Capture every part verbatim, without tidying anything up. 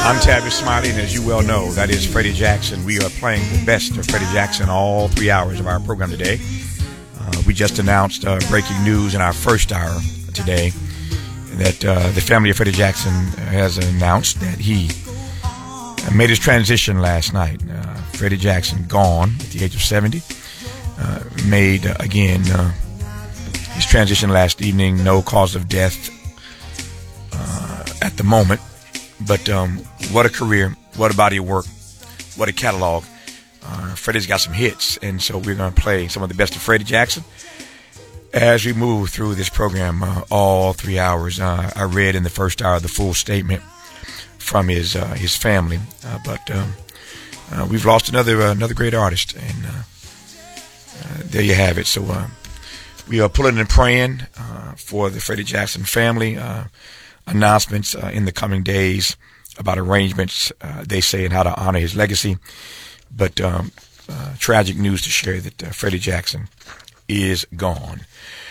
I'm Tavis Smiley, and as you well know, that is Freddie Jackson. We are playing the best of Freddie Jackson all three hours of our program today. Uh, we just announced uh, breaking news in our first hour today that uh, the family of Freddie Jackson has announced that he made his transition last night. Uh, Freddie Jackson gone at the age of seventy. Uh, made, uh, again, uh, his transition last evening. No cause of death uh, at the moment. But um, what a career, what a body of work, what a catalog. Uh, Freddie's got some hits, and so we're going to play some of the best of Freddie Jackson as we move through this program uh, all three hours. Uh, I read in the first hour the full statement from his uh, his family, uh, but um, uh, we've lost another uh, another great artist, and uh, uh, there you have it. So uh, we are pulling and praying uh, for the Freddie Jackson family. Uh, announcements uh, in the coming days about arrangements, uh, they say, and how to honor his legacy. But um, uh, tragic news to share that uh, Freddie Jackson is gone.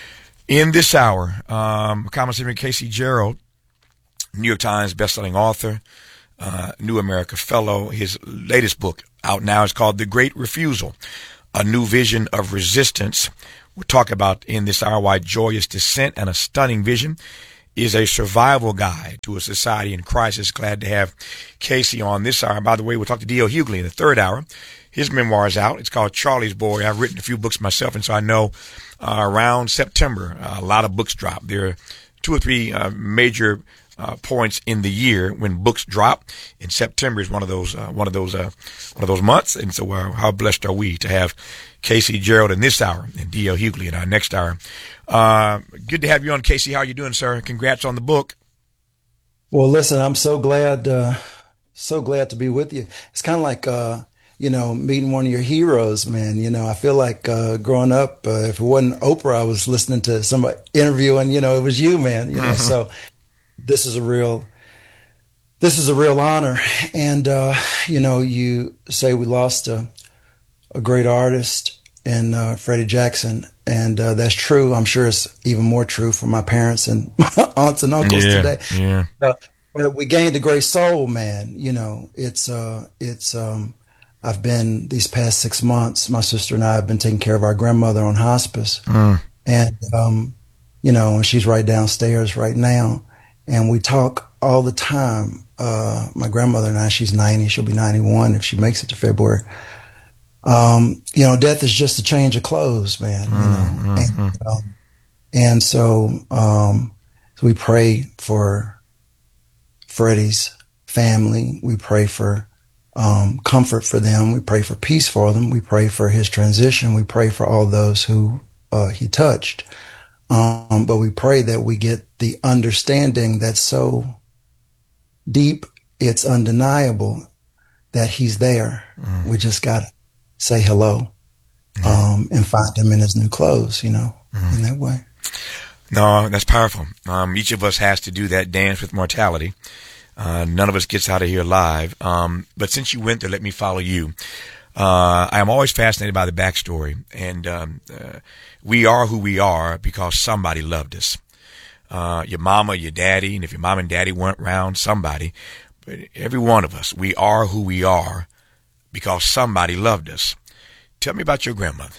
In this hour, um, Congressman Casey Gerald, New York Times bestselling author, uh, New America Fellow. His latest book out now is called The Great Refusal, A New Vision of Resistance. We'll talk about in this hour why joyous dissent and a stunning vision is a survival guide to a society in crisis. Glad to have Casey on this hour. By the way, we'll talk to D L. Hughley in the third hour. His memoir is out. It's called Charlie's Boy. I've written a few books myself, and so I know uh, around September, uh, a lot of books drop. There are two or three uh, major uh, points in the year when books drop, and September is one of those uh, one of those uh, one of those months. And so, uh, how blessed are we to have Casey Gerald in this hour and D L. Hughley in our next hour. Uh, good to have you on, Casey. How are you doing, sir? Congrats on the book. Well, listen, I'm so glad, uh, so glad to be with you. It's kind of like, uh, you know, meeting one of your heroes, man. You know, I feel like, uh, growing up, uh, if it wasn't Oprah, I was listening to somebody interviewing, you know, it was you, man, you know, mm-hmm. So this is a real, this is a real honor. And, uh, you know, you say we lost a, a great artist in, uh, Freddie Jackson. And uh, that's true. I'm sure it's even more true for my parents and my aunts and uncles yeah, today. Yeah. Uh, but we gained a great soul, man. You know, it's, uh, it's, um, I've been these past six months, my sister and I have been taking care of our grandmother on hospice. Mm. And, um, you know, she's right downstairs right now. And we talk all the time. Uh, my grandmother and I, she's ninety, she'll be ninety-one if she makes it to February. Um, you know, death is just a change of clothes, man, you know, mm-hmm. and, um, and so, um, so we pray for Freddie's family. We pray for, um, comfort for them. We pray for peace for them. We pray for his transition. We pray for all those who, uh, he touched. Um, but we pray that we get the understanding that's so deep, it's undeniable that he's there. Mm. We just gotta say hello, um, and find him in his new clothes, you know, mm-hmm. in that way. No, that's powerful. Um, each of us has to do that dance with mortality. Uh, none of us gets out of here alive. Um, but since you went there, let me follow you. Uh, I am always fascinated by the backstory, and um, uh, we are who we are because somebody loved us. Uh, your mama, your daddy, and if your mom and daddy weren't around, somebody. But every one of us, we are who we are because somebody loved us. Tell me about your grandmother.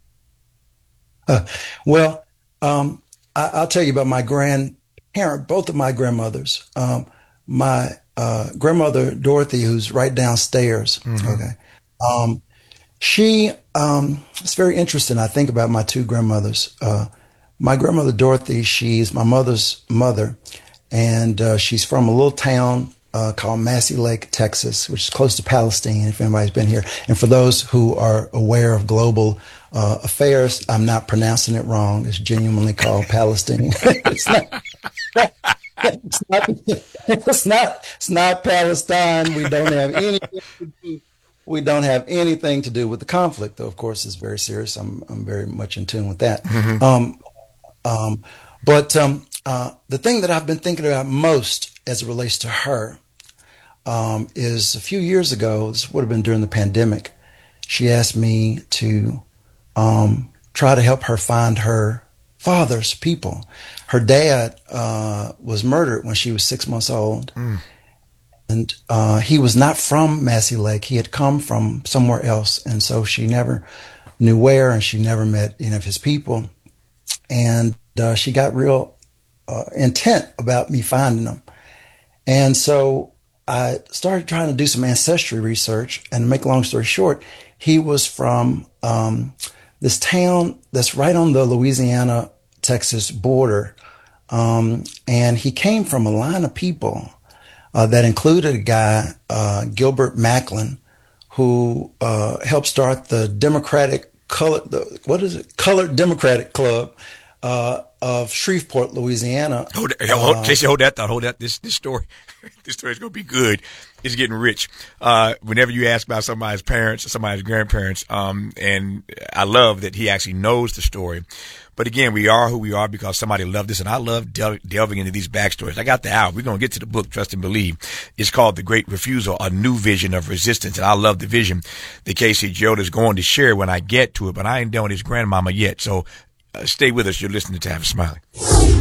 Uh, well, um, I, I'll tell you about my grandparent, both of my grandmothers. Um, my uh, grandmother, Dorothy, who's right downstairs, mm-hmm. okay, um, she, um, it's very interesting. I think about my two grandmothers. Uh, my grandmother, Dorothy, she's my mother's mother, and uh, she's from a little town Uh, called Massey Lake, Texas, which is close to Palestine, if anybody's been here. And for those who are aware of global uh, affairs, I'm not pronouncing it wrong. It's genuinely called Palestine. it's, not, it's, not, it's not. It's not Palestine. We don't have anything to do. We don't have anything to do with the conflict, though. Of course, it's very serious. I'm I'm very much in tune with that. Mm-hmm. Um, um, but um, uh, the thing that I've been thinking about most as it relates to her. Um, is a few years ago, this would have been during the pandemic, she asked me to um, try to help her find her father's people. Her dad uh, was murdered when she was six months old. Mm. and uh, he was not from Massey Lake. He had come from somewhere else, and so she never knew where, and she never met any of his people. And uh, she got real uh, intent about me finding him. And so I started trying to do some ancestry research, and to make a long story short, he was from um, this town that's right on the Louisiana-Texas border. Um, and he came from a line of people uh, that included a guy, uh, Gilbert Macklin, who uh, helped start the Democratic Colored, the, what is it? Colored Democratic Club uh, of Shreveport, Louisiana. Hold that, hold, uh, Casey, hold that thought. Hold that. This this story, this story is gonna be good. It's getting rich. Uh, whenever you ask about somebody's parents or somebody's grandparents, um, and I love that he actually knows the story. But again, we are who we are because somebody loved us, and I love del- delving into these backstories. I got the album. We're going to get to the book, Trust and Believe. It's called The Great Refusal, A New Vision of Resistance, and I love the vision that Casey Gerald is going to share when I get to it, but I ain't done with his grandmama yet, so uh, stay with us. You're listening to Tavis Smiley.